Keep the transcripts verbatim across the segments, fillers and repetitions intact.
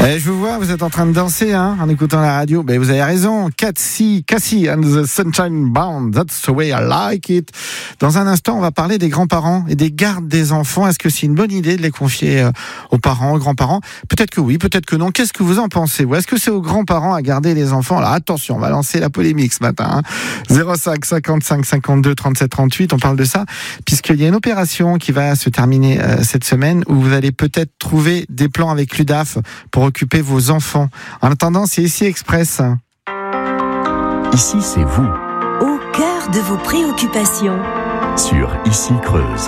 Eh, je vous vois, vous êtes en train de danser hein, en écoutant la radio. Ben, vous avez raison. Cassie, Cassie and the Sunshine Band, that's the way I like it. Dans un instant, on va parler des grands-parents et des gardes des enfants. Est-ce que c'est une bonne idée de les confier euh, aux parents, aux grands-parents ? Peut-être que oui, peut-être que non. Qu'est-ce que vous en pensez ? Ou est-ce que c'est aux grands-parents à garder les enfants ? Alors attention, on va lancer la polémique ce matin. Hein. zéro cinq cinquante-cinq cinquante-deux trente-sept trente-huit, on parle de ça, puisqu'il y a une opération qui va se terminer euh, cette semaine où vous allez peut-être trouver des plans avec l'U D A F pour occuper vos enfants. En attendant, c'est Ici Express. Ici, c'est vous. Au cœur de vos préoccupations. Sur Ici Creuse.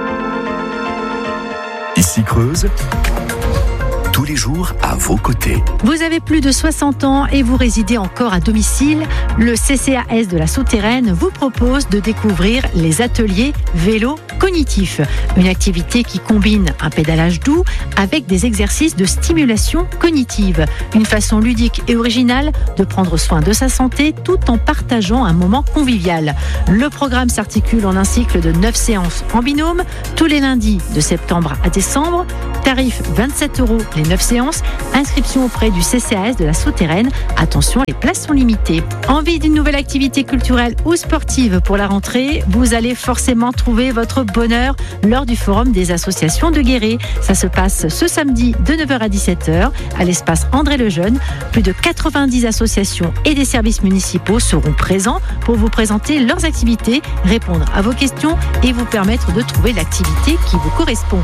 Ici Creuse. Tous les jours à vos côtés. Vous avez plus de soixante ans et vous résidez encore à domicile. Le C C A S de la Souterraine vous propose de découvrir les ateliers vélo cognitif. Une activité qui combine un pédalage doux avec des exercices de stimulation cognitive. Une façon ludique et originale de prendre soin de sa santé tout en partageant un moment convivial. Le programme s'articule en un cycle de neuf séances en binôme, tous les lundis de septembre à décembre. Tarif vingt-sept euros les neuf séances. Inscription auprès du C C A S de la Souterraine. Attention, les places sont limitées. Envie d'une nouvelle activité culturelle ou sportive pour la rentrée ? Vous allez forcément trouver votre bonheur lors du forum des associations de Guéret. Ça se passe ce samedi de neuf heures à dix-sept heures à l'espace André Lejeune. Plus de quatre-vingt-dix associations et des services municipaux seront présents pour vous présenter leurs activités, répondre à vos questions et vous permettre de trouver l'activité qui vous correspond.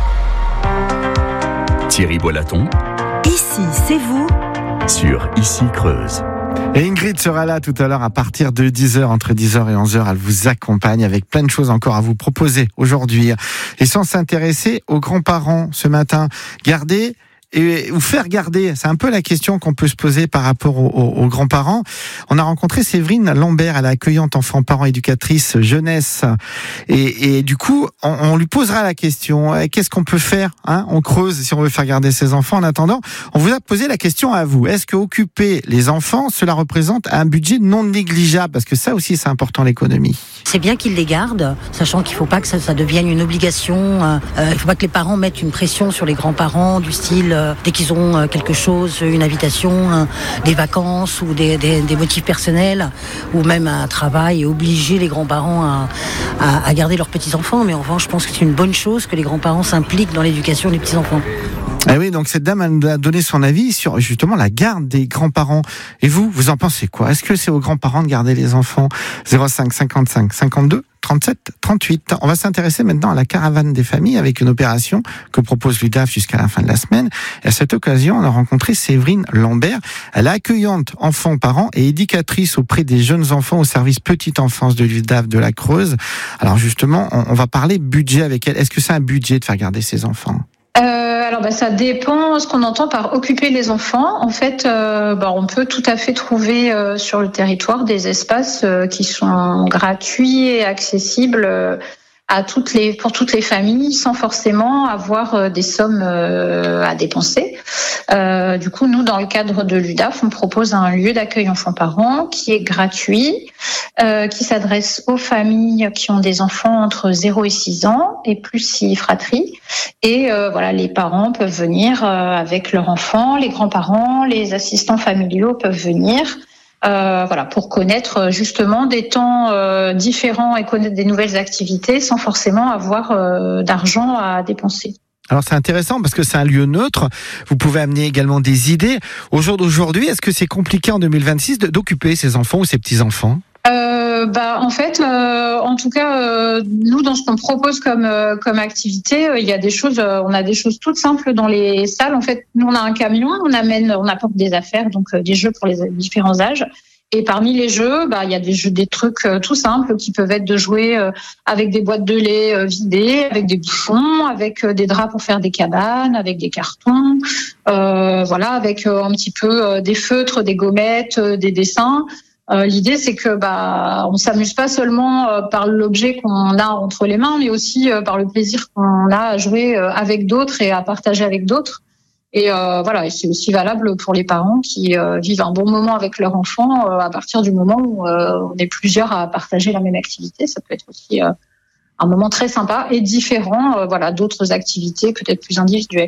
Thierry Boilaton. Ici, c'est vous. Sur Ici Creuse. Et Ingrid sera là tout à l'heure à partir de dix heures, entre dix heures et onze heures. Elle vous accompagne avec plein de choses encore à vous proposer aujourd'hui. Et sans s'intéresser aux grands-parents ce matin, gardez et ou faire garder, c'est un peu la question qu'on peut se poser par rapport aux, aux, aux grands-parents. On a rencontré Séverine Lambert, elle est accueillante enfants, parents, éducatrice jeunesse, et, et du coup, on, on lui posera la question, qu'est-ce qu'on peut faire hein on creuse si on veut faire garder ses enfants. En attendant, on vous a posé la question à vous. Est-ce que occuper les enfants, cela représente un budget non négligeable ? Parce que ça aussi, c'est important, l'économie. C'est bien qu'ils les gardent, sachant qu'il ne faut pas que ça, ça devienne une obligation. Euh, il ne faut pas que les parents mettent une pression sur les grands-parents, du style, euh, dès qu'ils ont euh, quelque chose, une invitation, euh, des vacances ou des, des, des motifs personnels, ou même un travail, et obliger les grands-parents à, à, à garder leurs petits-enfants. Mais en revanche, je pense que c'est une bonne chose que les grands-parents s'impliquent dans l'éducation des petits-enfants. Ah oui, donc cette dame a donné son avis sur justement la garde des grands-parents. Et vous, vous en pensez quoi ? Est-ce que c'est aux grands-parents de garder les enfants ? zéro cinq cinquante-cinq cinquante-deux trente-sept trente-huit. On va s'intéresser maintenant à la caravane des familles avec une opération que propose l'U D A F jusqu'à la fin de la semaine. Et à cette occasion, on a rencontré Séverine Lambert. Elle est accueillante enfants, parents et éducatrice auprès des jeunes enfants au service petite enfance de l'U D A F de la Creuse. Alors justement, on, on va parler budget avec elle. Est-ce que c'est un budget de faire garder ses enfants ? Euh, alors bah, ça dépend ce qu'on entend par occuper les enfants. En fait, euh, bah, on peut tout à fait trouver euh, sur le territoire des espaces euh, qui sont gratuits et accessibles euh, à toutes les pour toutes les familles, sans forcément avoir euh, des sommes euh, à dépenser. Euh, du coup, nous, dans le cadre de l'U D A F, on propose un lieu d'accueil enfants-parents qui est gratuit, euh, qui s'adresse aux familles qui ont des enfants entre zéro et six ans et plus si fratrie. Et euh, voilà, les parents peuvent venir euh, avec leurs enfants, les grands-parents, les assistants familiaux peuvent venir. Euh, voilà, pour connaître justement des temps euh, différents et connaître des nouvelles activités sans forcément avoir euh, d'argent à dépenser. Alors c'est intéressant parce que c'est un lieu neutre. Vous pouvez amener également des idées. Au jour d'aujourd'hui, est-ce que c'est compliqué en deux mille vingt-six de, d'occuper ses enfants ou ses petits-enfants ? Euh, bah en fait, euh, en tout cas, euh, nous dans ce qu'on propose comme euh, comme activité, euh, il y a des choses, euh, on a des choses toutes simples dans les salles. En fait, nous on a un camion, on amène, on apporte des affaires, donc euh, des jeux pour les différents âges. Et parmi les jeux, bah il y a des jeux, des trucs euh, tout simples qui peuvent être de jouer euh, avec des boîtes de lait euh, vidées, avec des bouchons, avec euh, des draps pour faire des cabanes, avec des cartons, euh, voilà, avec euh, un petit peu euh, des feutres, des gommettes, euh, des dessins. Euh, l'idée, c'est que bah on s'amuse pas seulement euh, par l'objet qu'on a entre les mains, mais aussi euh, par le plaisir qu'on a à jouer euh, avec d'autres et à partager avec d'autres. Et euh, voilà, et c'est aussi valable pour les parents qui euh, vivent un bon moment avec leur enfant euh, à partir du moment où euh, on est plusieurs à partager la même activité. Ça peut être aussi euh, un moment très sympa et différent, euh, voilà, d'autres activités peut-être plus individuelles.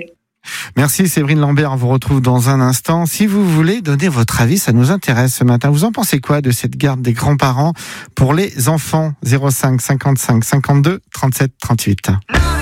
Merci Séverine Lambert, on vous retrouve dans un instant. Si vous voulez donner votre avis, ça nous intéresse ce matin. Vous en pensez quoi de cette garde des grands-parents pour les enfants? zéro cinq cinquante-cinq cinquante-deux trente-sept trente-huit.